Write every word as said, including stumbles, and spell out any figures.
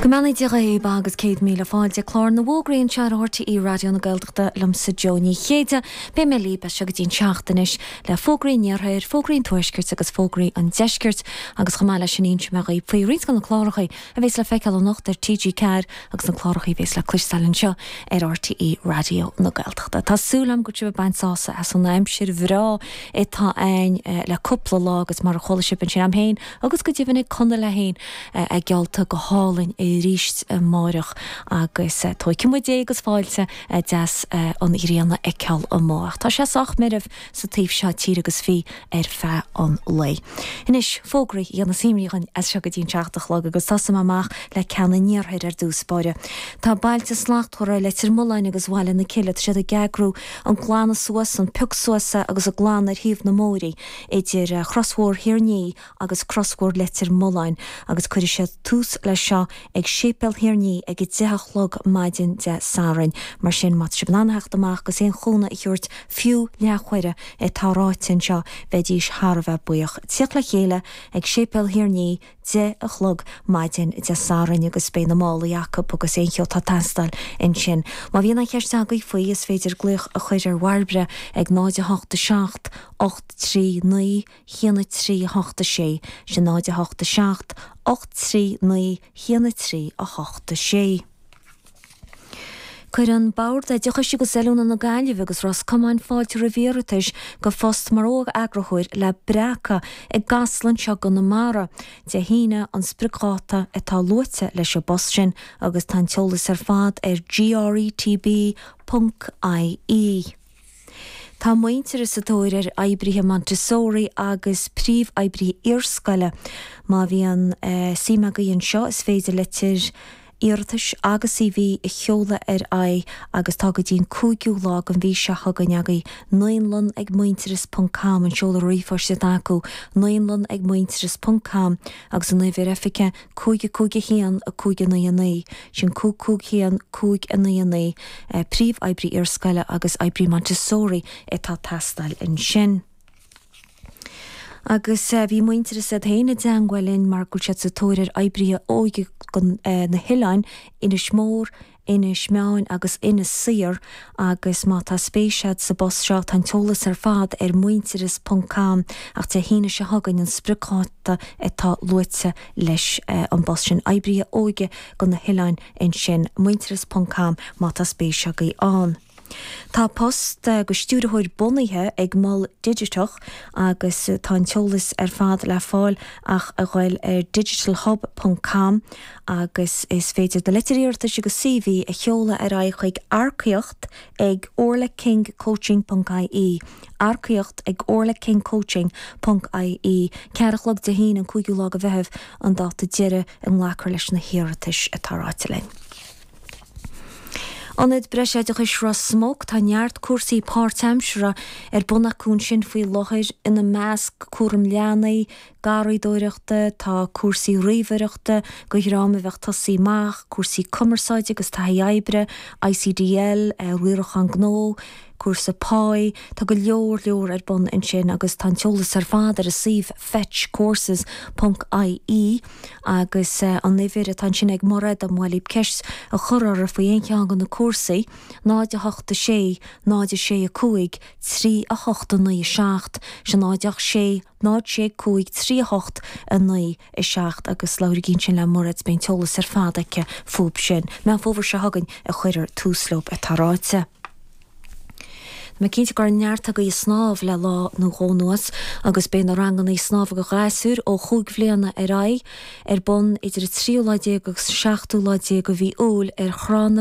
Gomanna de raibh agus céad míle fáilte chlár na bhógraíonn sear ortaí í radio na Gaeltachta lumsa Johnny chéide be me líbe se go dtín seachtanis le fógraí nearthair, fógraí tuaiscirt agus fógraí an deiscirt agus chamáile sin se me raibh faoi rí gan na chlárachaí a bhés le feiceil an nacht ar T G Car agus na chlárachaí bhés le cluisteálann seo ar ortaí radio na Gaeltachta. Tásúlam go tuibh bainsása as an aimsir bhrá é tá ein le cúpla lá agus mar a cholasip an sin am héin agus go dtíhanna chuna le héin a gealta go hálainn ríist máireach agus toicimú dégus fáilte deas an iríanna eceall an máach. Tá sé sach miribh sa taobh seo tír agus fí ar fe an lei. Inis fógraí í an na simríchan as se go dtín teachtach lag agus tasam amach le ceanna níorthaid ar dúspáire. Tá bailte slachtthóra le tir mullain agus bhile na ciile sé a geagrú an glána suas an puc suasa agus a glán ar híomh na mórí idir chrosmhór hiarní agus crosmhór le tir mullain agus chuidir sé tús le seo ag sépel hiarní ag deachlog maidin de sárain mar sin mat se bananhacht amach gus éon chóna i thuirt fiú leachhuire i táráitin seo bheitdís Harbheith buíoch. Tiach le chéile ag sépel hiarní de a chlog maidin de sárain agus bé na mála Jacob agus éon cheo tá tastal in sin. Má bhíon an cheist agaí faoi is féidir gluch a chuir ar warbre ag náide hochta seacht ocht trí naí chéanna trí hochta sé sin náide hochta seacht ocht trí naí chéanna trí a hochta sé. Cuir an báir de decha go selúna na Gaillimh agus ras cumáin fáilte rivéiritais go fost mar óg agrachuir le breacha ag gaslan seo go na mara de híine an spricáta atá luite leis a bos sin agus tá teolas ar fad ar G R E T B dot I E. Tá muintir is atóir ar aibrithe Montessori agus príomh aibrithe iarscaile má bhí an símagaíonn seo is féidir letir Iartas agus i bhí i cheola ar ai agus tá go dtín cúgiú lá an bhí seacha go neagaí naonlan ag muinteris punt com an seola riomhar sé acu naonlan ag muinteris punt com agus an éidir effice cúige cúige chéan a cúige na naí sin cú cúg chéan cúig a na naí príomh aibrí iarscaile agus aibrí Montessori atá tastal in sin. Agus bhí muinteris a héine deanghfuilinn mar go sé sa tóir aibrithe óige na hiileáin ina smór, ina smeáin agus ina siar agus má tá spéisiad sa bos seo tá teolas ar fad ar muinteris punt com ach te híine se hagann an spricáta atá luite leis an bos sin aibrithe óige go na hiileáin in sin muinteris punt com má tá spéisiagaí an. Tá post go stúrathir bunaithe ag mol digitach agus tá teolas ar fad le fáil ach a gháil ar digital hub punt com agus is féidir de litiríirta go C V a cheola ar aig chuig arcaíocht ag orla king coaching punt I E. Arcaíocht ag orla king coaching punt I E. Cearachlog de hín an cúigiú lá a bheitheh an dáta deire an lechar leis na hiiritas a táráitilein. Anid breisiideach is ra smóg tá neart cuasaí páirteimsere ar bunachún sin faoi lochir ina measc cuaram leanaí, garí dóireachta tá cuasaí riomhaireachta go hiráma bheith tosaí maach, cuasaí cumarsáide agus tá éibre, I C D L, riarach an gnó, cuasa páí, tá go leor leor ar bun in sin agus tá teolas ar fad ar a sih fetch courses punt I E agus an nifir tá sin ag morad am mhailíb ceis a churar a faoin ceangan na cuasaí náide hochta sé, náide sé a cúig, trí a hochta naí seacht, se náideach sé, náid sé cúig trí a hocht a naí i seacht agus lairigín sin le morad ben teolas ar fad aice fúb sin, me fóbhar se hagann a chuidir túslób a taráite. Me cinnte gur neartta go i snáb le lá nó hónuas agus bé na rangan í snáb go gáisúr ó chúg bhléana ar ai ar bun idir tríú láidé agus seachtú láidé go bhí úl ar chrána